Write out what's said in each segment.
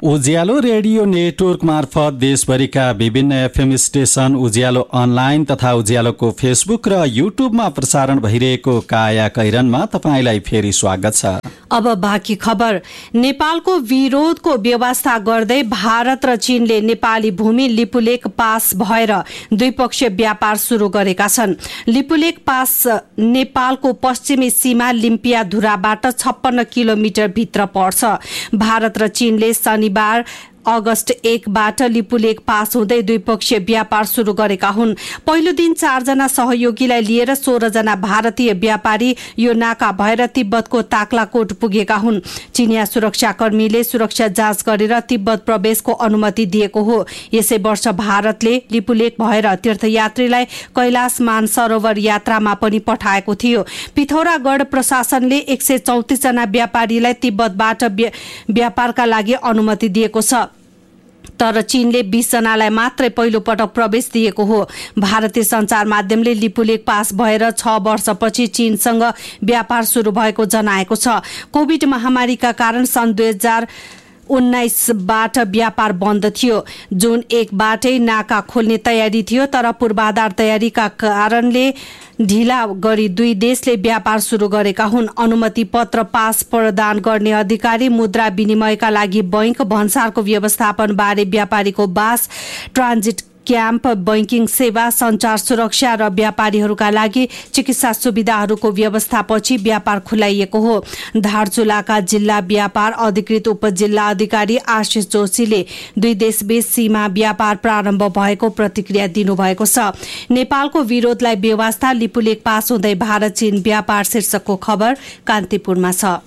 उज्यालो radio network मार्फत देशभरिका विभिन्न एफएम स्टेशन, उज्यालो अनलाइन तथा उज्यालोको फेसबुक र युट्युबमा प्रसारण भइरहेको काया कैरनमा तपाईंलाई फेरि स्वागत छ। अब बाँकी खबर। नेपालको विरोधको व्यवस्था गर्दै भारत र चीनले नेपाली भूमि लिपुलेक पास भएर द्विपक्षीय व्यापार शुरू गरेका छन्। लिपुलेक पास नेपालको पश्चिमी सीमा लिम्पियाधुराबाट 56 किलोमिटर भित्र पर्छ। भारत र चीनले शनिबार अगस्त 1बाट लिपुलेक पास हुँदै द्विपक्षीय व्यापार शुरू गरेका हुन्। पहिलो दिन 4 जना सहयोगीलाई लिएर 16 जना भारतीय व्यापारी यो नाका भएर तिब्बतको ताक्लाकोट पुगेका हुन्। चीनिया सुरक्षाकर्मीले सुरक्षा जाँच गरेर तिब्बत प्रवेशको अनुमति दिएको हो। यसै वर्ष भारतले लिपुलेक भएर तीर्थयात्रीलाई कैलाश मानसरोवर यात्रामा पनि पठाएको थियो। पिथौरागढ प्रशासनले 134 जना व्यापारीलाई तिब्बतबाट व्यापारका लागि अनुमति दिएको छ, तर चीनले 20 जनालाई मात्रै पहिलो पटक प्रवेश दिएको हो। भारतीय सञ्चार माध्यमले लिपुलेक पास भएर 6 वर्षपछि चीनसँग व्यापार शुरू भएको जनाएको छ। कोभिड महामारीका कारण सन् 2019बाट व्यापार बन्द थियो। जुन 1बाटै नाका खोल्ने तयारी थियो, तर पूर्वाधार तयारीका कारणले ढिला गरी दुई देशले व्यापार शुरू गरेका हुन्। अनुमति पत्र पास प्रदान गर्ने अधिकारी, मुद्रा विनिमयका लागि बैंक, भन्सारको व्यवस्थापन बारे व्यापारीको बास, ट्रान्जिट क्याम्प, बैंकिङ सेवा, सञ्चार सुरक्षा र व्यापारीहरूका लागि चिकित्सा सुविधाहरूको व्यवस्थापछि व्यापार खुलाइएको हो। धारचुलाका जिल्ला व्यापार अधिकृत उपजिल्ला अधिकारी आशिष जोशीले दुई देशबीच सीमा व्यापार प्रारम्भ भएको प्रतिक्रिया दिनुभएको छ। नेपालको विरोधलाई बेवास्ता, लिपुलेक पास हुँदै भारत चीन व्यापार शीर्षकको खबर कान्तिपुरमा छ।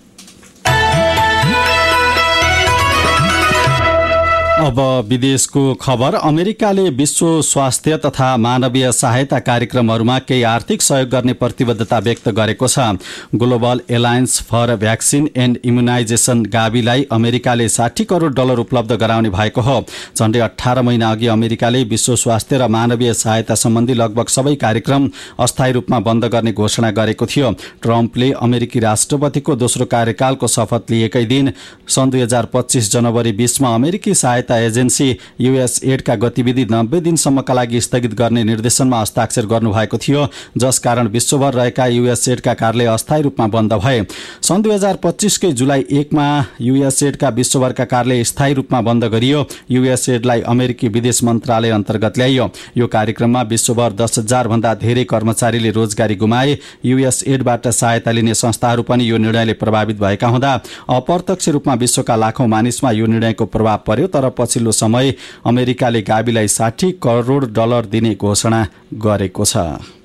अब विदेशको खबर। अमेरिकाले विश्व स्वास्थ्य तथा मानवीय सहायता कार्यक्रमहरूमा केही आर्थिक सहयोग गर्ने प्रतिबद्धता व्यक्त गरेको छ। Global alliance for vaccine and immunisation गाविलाई अमेरिकाले $60 करोड उपलब्ध गराउने भएको हो। झण्डै 18 महिना अघि अमेरिकाले विश्व स्वास्थ्य र मानवीय सहायता सम्बन्धी लगभग सबै कार्यक्रम अस्थायी रूपमा बन्द गर्ने घोषणा गरेको थियो। ट्रम्पले अमेरिकी राष्ट्रपतिको दोस्रो कार्यकालको शपथ लिएकै दिन सन् 2025 जनवरी 20 मा अमेरिकी सहायता एजेन्सी यूएसएड का गतिविधि 90 दिनसम्मका लागि स्थगित गर्ने निर्देशनमा हस्ताक्षर गर्नुभएको थियो, जसकारण विश्वभर रहेका यूएसएड का कार्यालय अस्थायी रूपमा बन्द भए। सन् 2025 कै जुलाई 1 मा यूएसएड का विश्वभरका कार्यालय स्थायी रूपमा बन्द गरियो। यूएसएडलाई अमेरिकी विदेश मन्त्रालय अन्तर्गत ल्याइयो। यो कार्यक्रममा विश्वभर 10,000 भन्दा धेरै कर्मचारीले रोजगारी गुमाए। यूएसएडबाट सहायता लिने संस्थाहरू पनि यो निर्णयले प्रभावित भएका हुँदा अप्रत्यक्ष रूपमा विश्वका लाखौं मानिसमा यो निर्णयको प्रभाव पर्यो। तर पछिल्लो समय अमेरिकाले गाविलाई $60 करोड दिने घोषणा गरेको छ।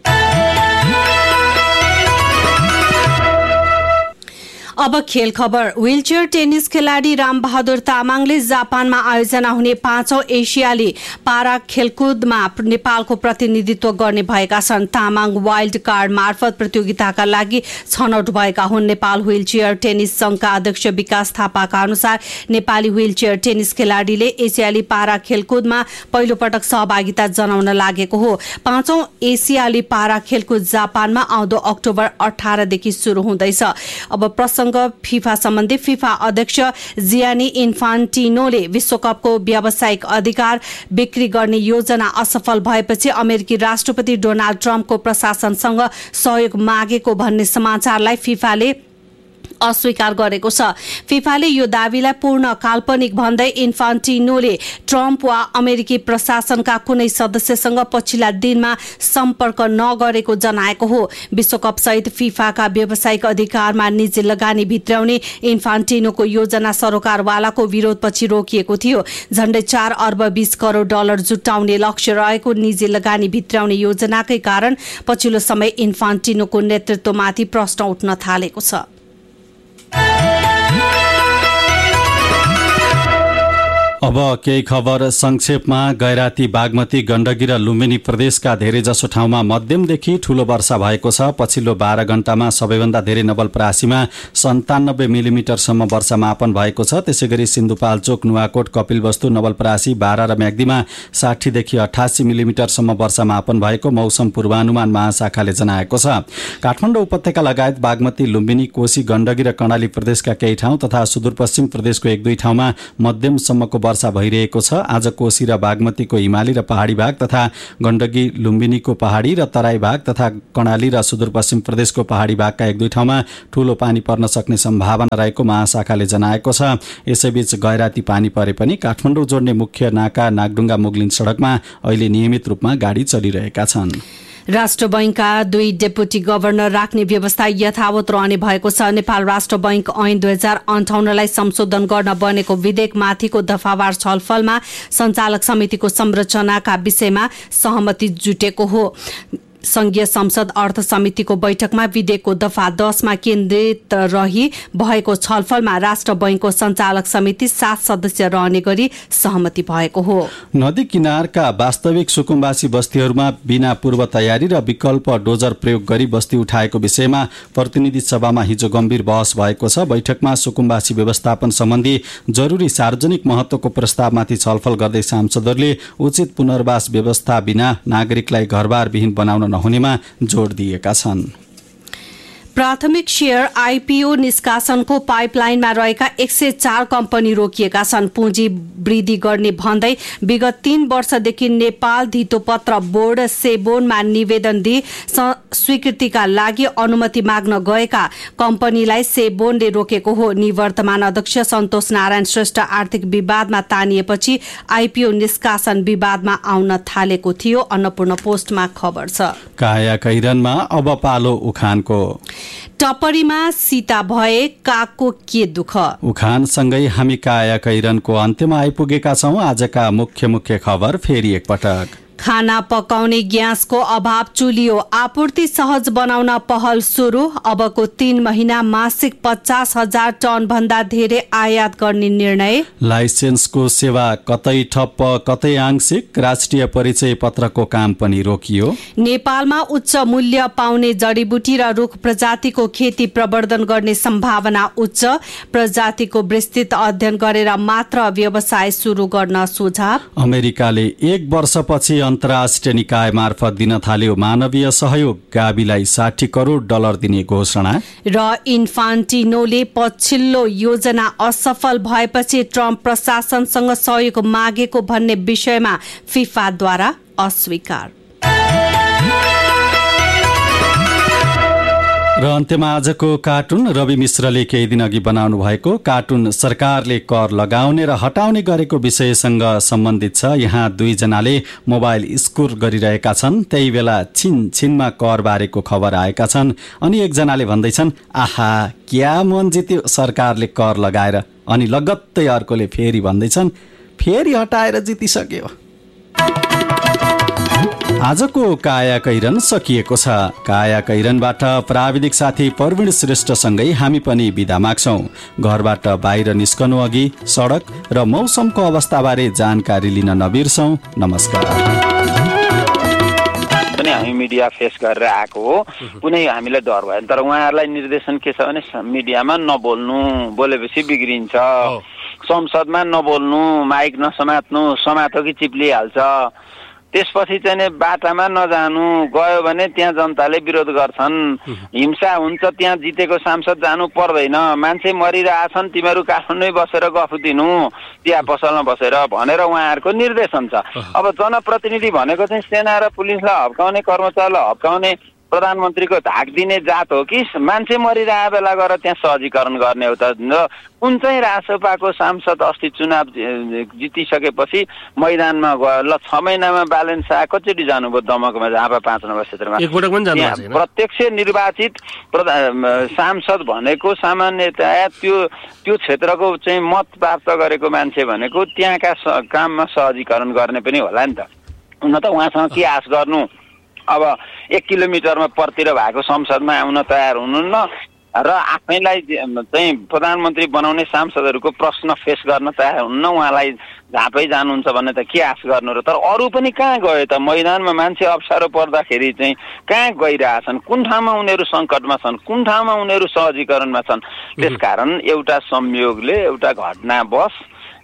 अब खेल खबर। व्हीलचेयर टेनिस खेलाडी रामबहादुर तामाङले जापानमा आयोजना हुने 5औं एसियाली पारा खेलकुदमा नेपालको प्रतिनिधित्व गर्ने भएका छन्। तामाङ वाइल्ड कार्ड मार्फत प्रतियोगिताका लागि छनौट भएका हुन्। नेपाल व्हीलचेयर टेनिस संघका अध्यक्ष विकास थापाका अनुसार नेपाली व्हीलचेयर टेनिस खेलाडीले एसियाली पारा खेलकुदमा पहिलो पटक सहभागिता जनाउन लागेको हो। 5औं एसियाली पारा खेलकुद जापानमा आउँदो अक्टोबर 18 देखि शुरू हुँदैछ। अब फिफा सम्बन्धी फिफा अध्यक्ष जियानी इन्फान्टिनोले विश्वकपको व्यावसायिक अधिकार बिक्री गर्ने योजना असफल भएपछि अमेरिकी राष्ट्रपति डोनाल्ड ट्रम्पको प्रशासनसँग सहयोग मागेको भन्ने समाचारलाई फिफाले अस्वीकार गरेको छ। फिफाले यो दावीलाई पूर्ण काल्पनिक भन्दै इन्फान्टिनोले ट्रम्प वा अमेरिकी प्रशासनका कुनै सदस्यसँग पछिल्ला दिनमा सम्पर्क नगरेको जनाएको हो। विश्वकप सहित फिफाका व्यावसायिक अधिकारमा निजी लगानी भित्राउने इन्फान्टिनोको योजना सरोकारवालाको विरोधपछि रोकिएको थियो। झण्डै $4 अर्ब 20 करोड जुटाउने लक्ष्य रहेको निजी लगानी भित्राउने योजनाकै कारण पछिल्लो समय इन्फान्टिनोको नेतृत्वमाथि प्रश्न उठ्न थालेको छ। अब केही खबर संक्षेपमा। गैराती, बागमती, गण्डकी र लुम्बिनी प्रदेशका धेरैजसो ठाउँमा मध्यमदेखि ठूलो वर्षा भएको छ। पछिल्लो 12 घण्टामा सबैभन्दा धेरै नवलपरासीमा 97 मिलिमिटरसम्म वर्षा मापन भएको छ। त्यसैगरी सिन्धुपाल्चोक, नुवाकोट, कपिलवस्तु, नवलपरासी, बारा र म्याग्दीमा 60 देखि 88 मिलिमिटरसम्म वर्षा मापन भएको मौसम पूर्वानुमान महाशाखाले जनाएको छ। काठमाडौँ उपत्यका लगायत बागमती, लुम्बिनी, कोशी, गण्डकी र कर्णाली प्रदेशका केही ठाउँ तथा सुदूरपश्चिम प्रदेशको 1-2 ठाउँमा मध्यमसम्मको वर्षा भइरहेको छ। आज कोशी र बागमतीको हिमाली र पहाडी भाग तथा गण्डकी, लुम्बिनीको पहाडी र तराई भाग तथा कर्णाली र सुदूरपश्चिम प्रदेशको पहाडी भागका 1-2 ठाउँमा ठूलो पानी पर्न सक्ने सम्भावना रहेको महाशाखाले जनाएको छ। यसैबीच गैराती पानी परे पनि काठमाडौँ जोड्ने मुख्य नाका नागडुङ्गा मुगलिन सडकमा अहिले नियमित रूपमा गाडी चलिरहेका छन्। राष्ट्र बैंकका 2 डेपुटी गभर्नर राख्ने व्यवस्था यथावत रहने भएको छ। नेपाल राष्ट्र बैंक ऐन 2058लाई संशोधन गर्न बनेको विधेयकमाथिको दफावार छलफलमा सञ्चालक समितिको संरचनाका विषयमा सहमति जुटेको हो। संघीय संसद अर्थ समितिको बैठकमा विधेयकको दफा 10मा केन्द्रित रही भएको छलफलमा राष्ट्र बैंकको सञ्चालक समिति 7 सदस्य रहने गरी सहमति भएको हो। नदी किनारका वास्तविक सुकुम्बासी बस्तीहरूमा बिना पूर्व तयारी र विकल्प डोजर प्रयोग गरी बस्ती उठाएको विषयमा प्रतिनिधि सभामा हिजो गम्भीर बहस भएको छ। बैठकमा सुकुम्बासी व्यवस्थापन सम्बन्धी जरुरी सार्वजनिक महत्वको प्रस्तावमाथि छलफल गर्दै सांसदहरूले उचित पुनर्वास व्यवस्था बिना नागरिकलाई घरबारविहीन बनाउन नहुनेमा जोड दिएका छन्। प्राथमिक शेयर आईपीओ निष्कासनको पाइपलाइनमा रहेका 104 कम्पनी रोकिएका छन्। पुँजी वृद्धि गर्ने भन्दै विगत 3 वर्षदेखि नेपाल धितोपत्र बोर्ड सेबोनमा निवेदन दिई स्वीकृतिका लागि अनुमति माग्न गएका कम्पनीलाई सेबोनले रोकेको हो। निवर्तमान अध्यक्ष सन्तोष नारायण श्रेष्ठ आर्थिक विवादमा तानिएपछि आईपीओ निष्कासन विवादमा आउन थालेको थियो। अन्नपूर्ण पोस्टमा खबर छ। काया कैरनमा अब पालो उखानको। टपरीमा सीता भए कागको के दुःख। उखानसँगै हामी काया कैरनको अन्त्यमा आइपुगेका छौं। आजका मुख्य खबर फेरि एकपटक। खाना पकाउने ग्यासको अभाव चुलियो, आपूर्ति सहज बनाउन पहल सुरु। अबको 3 महिना मासिक 50,000 टन भन्दा धेरै आयात गर्ने निर्णय। लाइसेन्सको सेवा कतै ठप्प कतै आंशिक। राष्ट्रिय परिचय पत्रको काम पनि रोकियो। नेपालमा उच्च मूल्य पाउने जडीबुटी र रुख प्रजातिको खेती प्रवर्धन गर्ने सम्भावना उच्च। प्रजातिको विस्तृत अध्ययन गरेर मात्र व्यवसाय सुरु गर्न सुझाव। अमेरिकाले 1 वर्षपछि अन्तर्राष्ट्रिय निकाय मार्फत दिन थाल्यो मानवीय सहयोग। गाविलाई $60 करोड दिने घोषणा। र इन्फान्टिनोले पछिल्लो योजना असफल भएपछि ट्रम्प प्रशासनसँग सहयोग मागेको भन्ने विषयमा फिफाद्वारा अस्वीकार। र अन्त्यमा आजको कार्टुन। रवि मिश्रले केही दिन अघि बनाउनु भएको कार्टुन सरकारले कर लगाउने र हटाउने गरेको विषयसँग सम्बन्धित छ। यहाँ 2 जनाले मोबाइल स्कोर गरिरहेका छन्। त्यही बेला छिनमा कर बारेको खबर आएका छन्। अनि एकजनाले भन्दैछन्, आहा क्या मन जित्यो सरकारले कर लगाएर। अनि लगत्तै अर्कोले फेरि भन्दैछन्, फेरि हटाएर जितिसक्यो। आजको काया कैरन सकिएको छ। काया कैरनबाट प्राविधिक साथी प्रवीण श्रेष्ठसँगै हामी पनि बिदा माग्छौं। घरबाट बाहिर निस्कनु अघि सडक र मौसमको अवस्थाबारे जानकारी लिन नबिर्सौं। नमस्कार। पनि हामी मिडिया फेस गरेर आएको हो, कुनै हामीलाई डर भयो। तर उहाँहरूलाई निर्देशन के छ भने मिडियामा नबोल्नु, बोलेपछि बिग्रिन्छ। संसदमा नबोल्नु, माइक नसमात्नु, समातो कि चिप्लिहाल्छ। त्यसपछि चाहिँ बाटामा नजानु, गयो भने त्यहाँ जनताले विरोध गर्छन्, हिंसा हुन्छ, त्यहाँ जितेको सांसद जानु पर्दैन, मान्छे मरिरहेछन्, तिमीहरू काठमाडौँमै बसेर गफ दिनु, त्यहाँ पसलमा बसेर भनेर उहाँहरूको निर्देशन छ। अब जनप्रतिनिधि भनेको चाहिँ सेना र पुलिसलाई हप्काउने, कर्मचारीलाई हप्काउने, प्रधानमन्त्रीको धाक दिने जात हो कि मान्छे मरिरहेको बेला गएर त्यहाँ सहजीकरण गर्ने हो त। कुन चाहिँ रासोपाको सांसद अस्ति चुनाव जितिसकेपछि मैदानमा गयो, ल 6 महिनामा बालेन शाह कतिचोटि जानुभयो दमकमा, झापा 5 नम्बर क्षेत्रमा प्रत्यक्ष निर्वाचित सांसद भनेको सामान्यतया त्यो क्षेत्रको चाहिँ मत प्राप्त गरेको मान्छे भनेको त्यहाँका काममा सहजीकरण गर्ने पनि होला नि त। हुन त उहाँसँग के आश गर्नु। अब 1 किलोमिटरमा परतिर भएको संसदमा आउन तयार हुनुहुन्न। र आफैलाई चाहिँ प्रधानमन्त्री बनाउने सांसदहरूको प्रश्न फेस गर्न तयार हुन्न, उहाँलाई झापै जानुहुन्छ भन्ने त के आश गर्नु र। तर अरू पनि कहाँ गयो त? मैदानमा मान्छे अप्ठ्यारो पर्दाखेरि चाहिँ कहाँ गइरहेछन्? कुन ठाउँमा उनीहरू सङ्कटमा छन्, कुन ठाउँमा उनीहरू सहजीकरणमा छन्? त्यसकारण एउटा संयोगले, एउटा घटनावश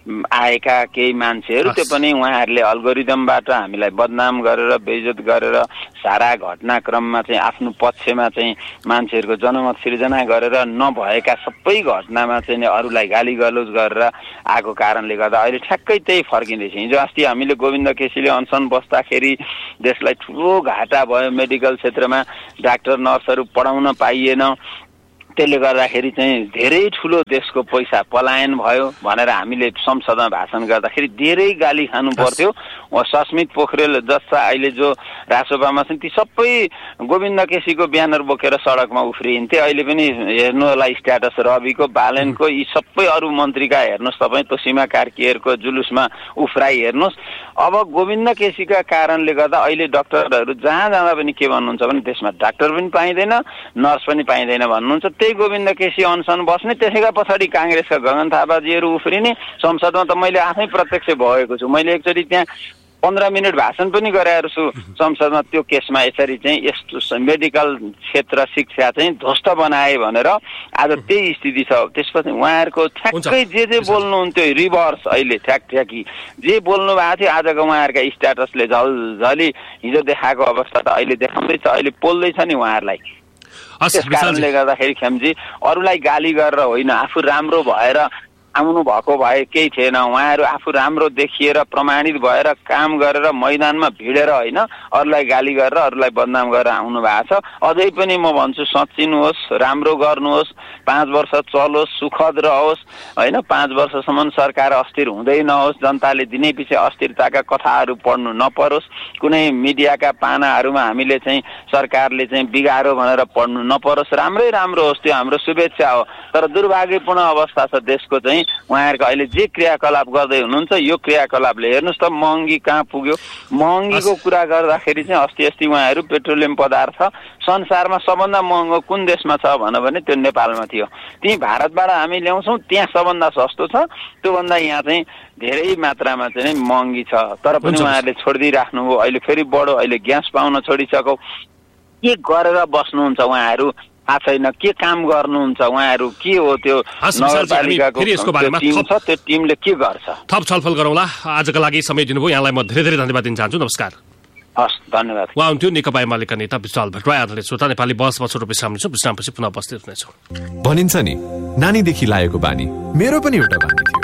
आएका केही मान्छेहरू, त्यो पनि उहाँहरूले अल्गोरिदमबाट हामीलाई बदनाम गरेर बेइज्जत गरेर सारा घटनाक्रममा चाहिँ आफ्नो पक्षमा चाहिँ मान्छेहरूको जनमत सिर्जना गरेर नभएका सबै घटनामा चाहिँ अरूलाई गाली गलौज गरेर आएको कारणले गर्दा अहिले ठ्याक्कै त्यही फर्किँदैछ। हिजो अस्ति हामीले गोविन्द केसीले अनसन बस्दाखेरि देशलाई ठुलो घाटा भयो, मेडिकल क्षेत्रमा डाक्टर नर्सहरू पढाउन पाइएन, त्यसले गर्दाखेरि चाहिँ धेरै ठुलो देशको पैसा पलायन भयो भनेर हामीले संसदमा भाषण गर्दाखेरि धेरै गाली खानु पर्थ्यो। सस्मित पोखरेल जस्ता अहिले जो रासोपामा छन् ती सबै गोविन्द केसीको ब्यानर बोकेर सडकमा उफ्रिन्थे। अहिले पनि हेर्नु होला स्ट्याटस रविको, बालेनको, यी सबै अरू मन्त्रीका हेर्नुहोस् तपाईँ, तोसिमा कार्कीहरूको जुलुसमा उफ्राई हेर्नुहोस्। अब गोविन्द केसीका कारणले गर्दा अहिले डाक्टरहरू जहाँ जाँदा पनि के भन्नुहुन्छ भने देशमा डाक्टर पनि पाइँदैन, नर्स पनि पाइँदैन भन्नुहुन्छ। त्यही गोविन्द केसी अनसन बस्ने, त्यसैका पछाडि काङ्ग्रेसका गगन थापाजीहरू उफ्रिने। संसदमा त मैले आफै प्रत्यक्ष भएको छु, मैले एकचोटि त्यहाँ 15 मिनट भाषण पनि गराएको छु संसदमा, त्यो केसमा यसरी चाहिँ यस्तो मेडिकल क्षेत्र शिक्षा चाहिँ ध्वस्त बनाए भनेर। आज त्यही स्थिति छ। त्यसपछि उहाँहरूको ठ्याक्कै जे बोल्नुहुन्थ्यो रिभर्स, अहिले ठ्याकठ्याकी जे बोल्नु भएको थियो आजको उहाँहरूका स्ट्याटसले झलझली हिजो देखाएको अवस्था त अहिले देखाउँदैछ, अहिले पोल्दैछ नि उहाँहरूलाई। त्यस कारणले गर्दाखेरि खेमजी अरूलाई गाली गरेर होइन, आफू राम्रो भएर आउनु भएको भए केही थिएन। उहाँहरू आफू राम्रो देखिएर प्रमाणित भएर काम गरेर मैदानमा भिडेर होइन, अरूलाई गाली गरेर अरूलाई बदनाम गरेर आउनु भएको छ। अझै पनि म भन्छु सच्चिनुहोस्, राम्रो गर्नुहोस्, 5 वर्ष चलोस्, सुखद रहोस् होइन, 5 वर्षसम्म सरकार अस्थिर हुँदै नहोस्, जनताले दिनै पछि अस्थिरताका कथाहरू पढ्नु नपरोस्, कुनै मिडियाका पानाहरूमा हामीले चाहिँ सरकारले चाहिँ बिगारो भनेर पढ्नु नपरोस्, राम्रै राम्रो होस्, त्यो हाम्रो शुभेच्छा हो। तर दुर्भाग्यपूर्ण अवस्था छ देशको चाहिँ उहाँहरूको अहिले जे क्रियाकलाप गर्दै हुनुहुन्छ, यो क्रियाकलापले हेर्नुहोस् त महँगी कहाँ पुग्यो। महँगीको कुरा गर्दाखेरि चाहिँ अस्ति उहाँहरू पेट्रोलियम पदार्थ संसारमा सबभन्दा महँगो कुन देशमा छ भने त्यो नेपालमा थियो। त्यही भारतबाट हामी ल्याउँछौँ, त्यहाँ सबभन्दा सस्तो छ, त्योभन्दा यहाँ चाहिँ धेरै मात्रामा चाहिँ महँगी छ। तर पनि उहाँहरूले छोडिदिइराख्नु हो। अहिले फेरि बढो, अहिले ग्यास पाउन छोडिसक्यो। के गरेर बस्नुहुन्छ उहाँहरू थाहा छैन, के काम गर्नुहुन्छ उहाँहरू, के हो त्यो नगरपालिकाको टिम छ, त्यो टिमले के गर्छ। थप छलफल गरौँला। आजका लागि समय दिनुभयो, यहाँलाई म धेरै धेरै धन्यवाद दिन चाहन्छु। नमस्कार। हस्, धन्यवाद। उहाँ हुन्थ्यो नेकपा एमालेका नेता विशाल भट्टराई। आदरणीय श्रोता, नेपाली बसमा छोटो विश्राम लिन्छौँ, विश्रामपछि पुनः उपस्थित हुनेछौँ। भनिन्छ नि नानीदेखि लागेको बानी, मेरो पनि एउटा बानी थियो।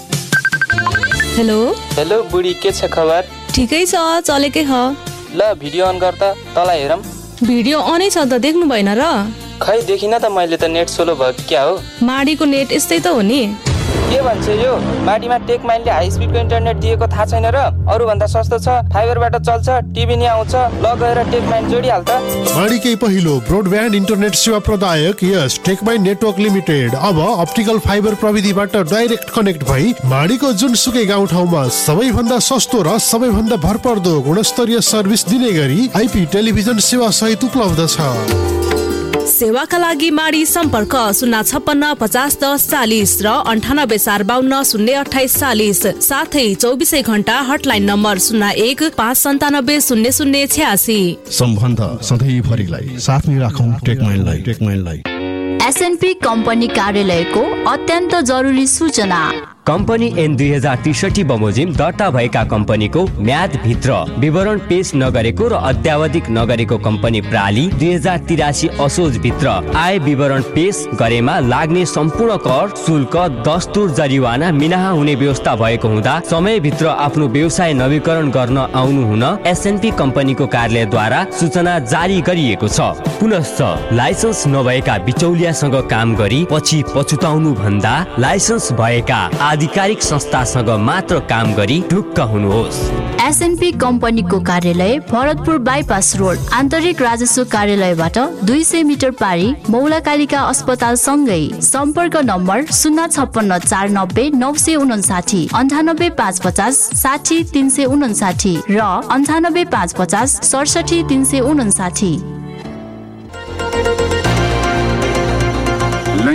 हेलो बुढी, के छ खबर? ठिकै छ, चलेकै ह। ल भिडियो अन गर त, तँलाई हेरौँ। भिडियो अनै छ त, देख्नु भएन र? खै देखिन त मैले त, नेट स्लो भयो क्या हो? माडीको नेट यस्तै त हो नि। के भन्छ यो? माडीमा टेकमाइनले हाई स्पिडको इन्टरनेट दिएको थाहा छैन र? अरू भन्दा सस्तो छ, फाइबरबाट चल्छ, टिभी नि आउँछ, ल गएर टेकमाइन जोडिहाल त। माडीकै पहिलो ब्रोडब्यान्ड इन्टरनेट सेवा प्रदायक यस टेकमाइन नेटवर्क लिमिटेड अब अप्टिकल फाइबर प्रविधिबाट डाइरेक्ट कनेक्ट भई माडीको जुनसुकै गाउँठाउँमा सबैभन्दा सस्तो र सबैभन्दा भरपर्दो गुणस्तरीय सर्भिस दिने गरी आइपी टेलिभिजन सेवा सहित उपलब्ध छ। सेवाका लागि माडी सम्पर्क 056 50 10 40 र 98 452 028 40, साथै 24 घण्टा हटलाइन नम्बर 01 597 00 86। सम्बन्ध सधैँभरिलाई साथमै राखौं टेकमाइनलाई। एसएनपी कम्पनी कार्यालयको अत्यन्त जरुरी सूचना। कम्पनी एन 2063 बमोजिम दर्ता भएका कम्पनीको म्याद भित्र विवरण पेश नगरेको र अद्यावधिक नगरेको कम्पनी प्राली 2083 असोज भित्र आय विवरण पेश गरेमा लाग्ने सम्पूर्ण कर, शुल्क, दस्तुर, जरिवाना मिनाहा हुने व्यवस्था भएको हुँदा समयभित्र आफ्नो व्यवसाय नवीकरण गर्न आउनु हुन एसएनपी कम्पनीको कार्यालयद्वारा सूचना जारी गरिएको छ। पुनश्च लाइसेन्स नभएका बिचौलियासँग काम गरी पछि पछुताउनु भन्दा लाइसेन्स भएका आधिकारिक संस्थासँग मात्र काम गरी ढुक्क हुनुहोस्। एसएनपी कम्पनीको कार्यालय भरतपुर बाइपास रोड, आन्तरिक राजस्व कार्यालयबाट 200 मिटर पारी मौलाकालिका अस्पताल सँगै। सम्पर्क नम्बर 056 490 959, 98 550 60 359 र 98 550 67 359।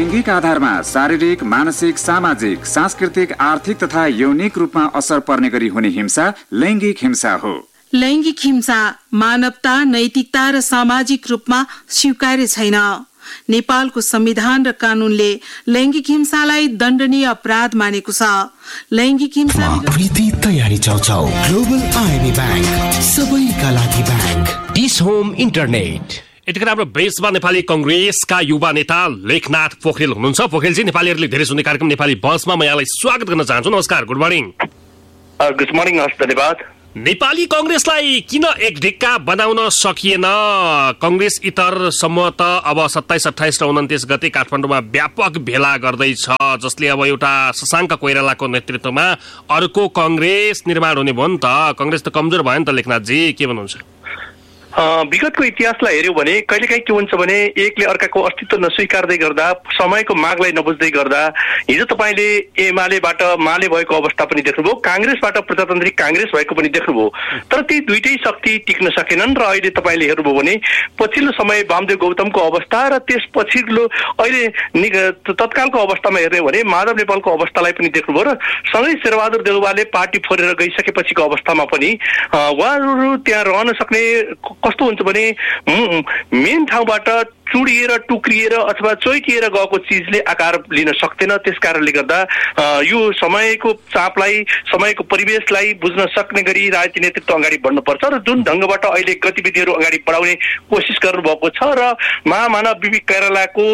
लैङ्गिक आधारमा शारीरिक, मानसिक, सामाजिक, सांस्कृतिक, आर्थिक तथा यौनिक रूपमा असर पर्ने गरी हुने हिंसा लैङ्गिक हिंसा हो। लैङ्गिक हिंसा मानवता, नैतिकता र सामाजिक रूपमा स्वीकार्य छैन। नेपालको संविधान र कानूनले लैङ्गिक हिंसालाई दण्डनीय अपराध मानेको छ। लैङ्गिक हिंसा प्रीति तयारी चौचाउ ग्लोबल आईबी बैंक, सबैका लागि बैंक। Dish home internet. यतिखेर हाम्रो बेसमा नेपाली कंग्रेसका युवा नेता लेखनाथ पोखरेल हुनुहुन्छ। पोखरेलजी, नेपालीहरूले धेरै सुन्ने कार्यक्रम नेपाली बसमा म यहाँलाई स्वागत गर्न चाहन्छु। नमस्कार, गुड मर्निङ। गुड मर्निङ, हस्, धन्यवाद। नेपाली कंग्रेसलाई किन एक ढिक्का बनाउन सकिएन? कंग्रेस इतर समूह त अब 27, 28 र 29 गते काठमाडौँमा व्यापक भेला गर्दैछ, जसले अब एउटा शशाङ्क कोइरालाको नेतृत्वमा अर्को कंग्रेस निर्माण हुने भयो नि त। कंग्रेस त कमजोर भयो नि त लेखनाथजी, के भन्नुहुन्छ? विगतको इतिहासलाई हेर्यो भने कहिलेकाहीँ के हुन्छ भने एकले अर्काको अस्तित्व नस्वीकार्दै गर्दा, समयको मागलाई नबुझ्दै गर्दा, हिजो तपाईँले एमालेबाट माले भएको अवस्था पनि देख्नुभयो, काङ्ग्रेसबाट प्रजातान्त्रिक काङ्ग्रेस भएको पनि देख्नुभयो। तर ती दुईटै शक्ति टिक्न सकेनन् र अहिले तपाईँले हेर्नुभयो भने पछिल्लो समय वामदेव गौतमको अवस्था र त्यस पछिल्लो अहिले तत्कालको अवस्थामा हेर्ने भने माधव नेपालको अवस्थालाई पनि देख्नुभयो र सँगै शेरबहादुर देउवाले पार्टी फोरेर गइसकेपछिको अवस्थामा पनि उहाँहरू त्यहाँ रहन सक्ने कस्तो हुन्छ भने मेन ठाउँबाट चुडिएर, टुक्रिएर अथवा चोइटिएर गएको चिजले आकार लिन सक्दैन। त्यस कारणले गर्दा यो समयको चापलाई, समयको परिवेशलाई बुझ्न सक्ने गरी राजनीतिक नेतृत्व अगाडि बढ्नुपर्छ र जुन ढङ्गबाट अहिले गतिविधिहरू अगाडि बढाउने कोसिस गर्नुभएको छ र महामानव बिपी कोइरालाको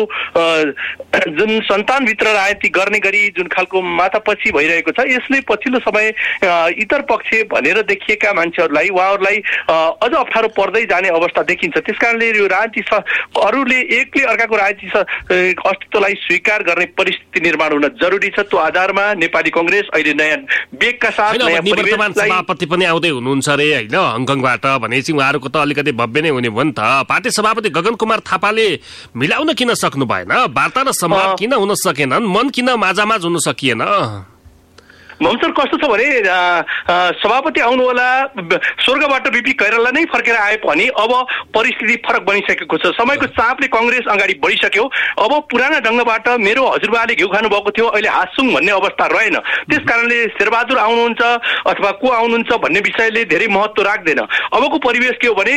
जुन सन्तानभित्र राजनीति गर्ने गरी जुन खालको माथापछि भइरहेको छ, यसले पछिल्लो समय इतर पक्ष भनेर देखिएका मान्छेहरूलाई, उहाँहरूलाई अझ अप्ठ्यारो पर्दै जाने अवस्था देखिन्छ। त्यस कारणले यो राजनीति अरूले एकले अर्काको राजनीतिक अस्तित्वलाई स्वीकार गर्ने परिस्थिति निर्माण हुन जरुरी छ। त्यो आधारमा नेपाली कंग्रेस अहिले नयाँ वेगका साथ नयाँ निवर्तमान सभापति पनि आउँदै हुनुहुन्छ रे हैन, हङकङबाट भनेपछि उहाँहरूको त अलिकति भव्य नै हुने भयो नि त। पार्टी सभापति गगन कुमार थापाले मिलाउन किन सक्नु भएन? वार्ता र संवाद किन हुन सकेनन्? मन किन माझामाझ हुन सकिएन? ममसर कस्तो छ भने सभापति आउनुहोला, स्वर्गबाट बिपी कोइराला नै फर्केर आए पनि अब परिस्थिति फरक बनिसकेको छ। समयको चापले कंग्रेस अगाडि बढिसक्यो। अब पुराना ढङ्गबाट मेरो हजुरबाले घिउ खानु भएको थियो, अहिले हासुङ भन्ने अवस्था रहेन। त्यस कारणले शेरबहादुर आउनुहुन्छ अथवा को आउनुहुन्छ भन्ने विषयले धेरै महत्त्व राख्दैन। अबको परिवेश के हो भने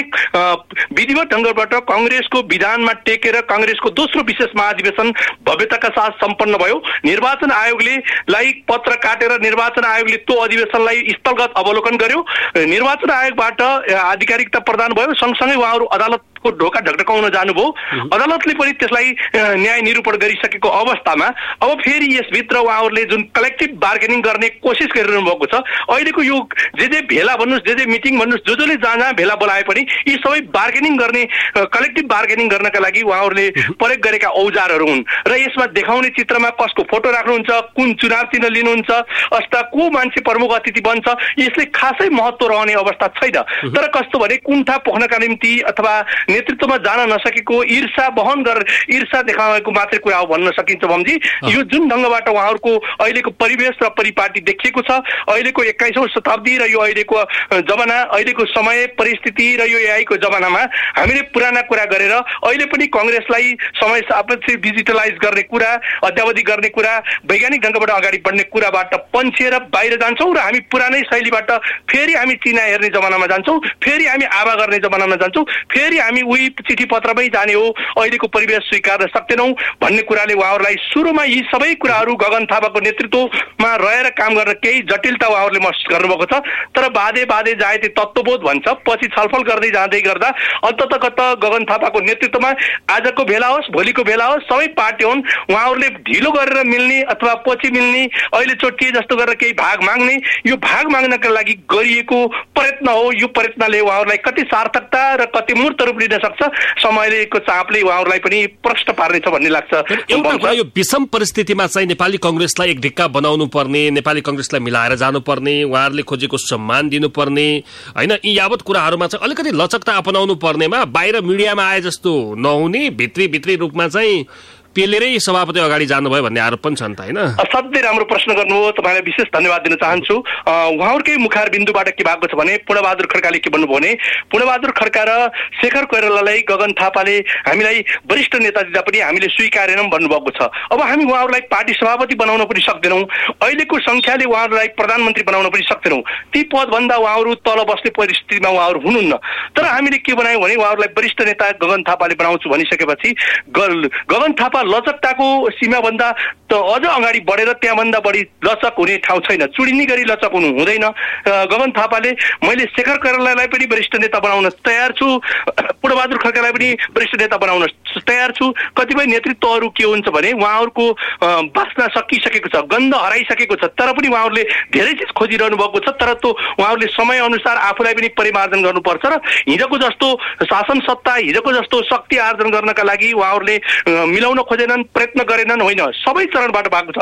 विधिवत ढङ्गबाट कंग्रेसको विधानमा टेकेर कंग्रेसको दोस्रो विशेष महाधिवेशन भव्यताका साथ सम्पन्न भयो। निर्वाचन आयोगले पत्र काटेर निर्वाचन आयोगले त्यो अधिवेशनलाई स्थलगत अवलोकन गर्यो। निर्वाचन आयोगबाट आधिकारिकता प्रदान भयो। सँगसँगै उहाँहरू अदालतको ढोका ढकढकाउन जानुभयो। अदालतले पनि त्यसलाई न्याय निरूपण गरिसकेको अवस्थामा अब फेरि यसभित्र उहाँहरूले जुन कलेक्टिभ बार्गेनिङ गर्ने कोसिस गरिरहनु भएको छ। अहिलेको यो जे भेला भन्नुहोस्, जे मिटिङ भन्नुहोस्, जसले जहाँ भेला बोलाए पनि यी सबै बार्गेनिङ गर्ने, कलेक्टिभ बार्गेनिङ गर्नका लागि उहाँहरूले प्रयोग गरेका औजारहरू हुन् र यसमा देखाउने चित्रमा कसको फोटो राख्नुहुन्छ, कुन चुनाव चिन्ह लिनुहुन्छ, अथवा को मान्छे प्रमुख अतिथि बन्छ, यसले खासै महत्त्व रहने अवस्था छैन। तर कस्तो भने कुण्ठा पोख्नका निम्ति अथवा नेतृत्वमा जान नसकेको ईर्षा बहन गरेर ईर्षा देखाएको मात्रै कुरा हो भन्न सकिन्छ। बमजी, यो जुन ढङ्गबाट उहाँहरूको अहिलेको परिवेश र परिपाटी देखिएको छ, अहिलेको 21औं शताब्दी र यो अहिलेको जमाना, अहिलेको समय परिस्थिति र यो एआईको जमानामा हामीले पुराना कुरा गरेर अहिले पनि कंग्रेसलाई समय सापेक्ष डिजिटलाइज गर्ने कुरा, अद्यावधि गर्ने कुरा, वैज्ञानिक ढङ्गबाट अगाडि बढ्ने कुराबाट पन्छिएर बाहिर जान्छौँ र हामी पुरानै शैलीबाट फेरि हामी चिना हेर्ने जमानामा जान्छौँ, फेरि हामी आवा गर्ने जमानामा जान्छौँ, फेरि हामी उही चिठी पत्रमै जाने हो, अहिलेको परिवेश स्वीकार्न सक्दैनौँ भन्ने कुराले उहाँहरूलाई सुरुमा यी सबै कुराहरू गगन थापाको नेतृत्वमा रहेर काम गर्न केही जटिलता उहाँहरूले महसुस गर्नुभएको छ। तर बाधे बाधे जायते तत्त्वबोध भन्छ, पछि छलफल गर्दै जाँदै गर्दा अन्ततगत गगन थापाको नेतृत्वमा आजको भेला होस्, भोलिको भेला होस्, सबै पार्टी हुन्, उहाँहरूले ढिलो गरेर मिल्ने अथवा पछि मिल्ने, अहिले चोटिए जस्तो गरेर केही भाग माग्ने, यो भाग माग्नका लागि गरिएको प्रयत्न हो। यो प्रयत्नले उहाँहरूलाई कति सार्थकता र कति मूर्त रूप लिन सक्छ, समयको चापले उहाँहरूलाई पनि प्रश्न पार्नेछ भन्ने लाग्छ। एउटा कुरा, यो विषम परिस्थितिमा चाहिँ नेपाली कंग्रेसलाई एक ढिक्का बनाउनु पर्ने, नेपाली कंग्रेसलाई मिलाएर जानुपर्ने, उहाँहरूले खोजेको सम्मान दिनुपर्ने हैन, यी यावत कुराहरूमा चाहिँ अलिकति लचकता अपनाउनु पर्नेमा बाहिर मिडियामा आए जस्तो नहुने, भित्री रूपमा चाहिँ पेलेरै सभापति अगाडि जानुभयो भन्ने आरोप पनि छ नि त हैन? असाध्यै राम्रो प्रश्न गर्नुभयो, तपाईँलाई विशेष धन्यवाद दिन चाहन्छु। उहाँहरूकै मुखार बिन्दुबाट के भएको छ भने पूर्णबहादुर खड्काले के भन्नुभयो भने पूर्णबहादुर खड्का र शेखर कोइरालालाई गगन थापाले हामीलाई वरिष्ठ नेता दिँदा पनि हामीले स्वीकारेनौँ भन्नुभएको छ। अब हामी उहाँहरूलाई पार्टी सभापति बनाउन पनि सक्दैनौँ, अहिलेको संख्याले उहाँहरूलाई प्रधानमन्त्री बनाउन पनि सक्दैनौँ। ती पदभन्दा उहाँहरू तल बस्ने परिस्थितिमा उहाँहरू हुनुहुन्न। तर हामीले के बनायौँ भने उहाँहरूलाई वरिष्ठ नेता गगन थापाले बनाउँछु भनिसकेपछि गगन थापा लचकताको सीमाभन्दा त अझ अगाडि बढेर त्यहाँभन्दा बढी लचक हुने ठाउँ छैन, चुडिने गरी लचक हुनु हुँदैन। गगन थापाले मैले शेखर कोइरालालाई पनि वरिष्ठ नेता बनाउन तयार छु, पूर्णबहादुर खड्कालाई पनि वरिष्ठ नेता बनाउन तयार छु। कतिपय नेतृत्वहरू के हुन्छ भने उहाँहरूको बास्ना सकिसकेको छ, गन्ध हराइसकेको छ, तर पनि उहाँहरूले धेरै चिज खोजिरहनु भएको छ। तर त्यो उहाँहरूले समय अनुसार आफूलाई पनि परिमार्जन गर्नुपर्छ र हिजोको जस्तो शासन सत्ता, हिजोको जस्तो शक्ति आर्जन गर्नका लागि उहाँहरूले मिलाउन खोजेनन्, प्रयत्न गरेनन्, होइन, सबै चरणबाट भएको छ।